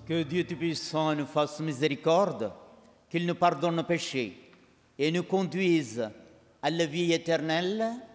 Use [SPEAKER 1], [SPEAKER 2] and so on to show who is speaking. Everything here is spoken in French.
[SPEAKER 1] Que Dieu Tout-Puissant nous fasse miséricorde, qu'il nous pardonne nos péchés et nous conduise à la vie éternelle.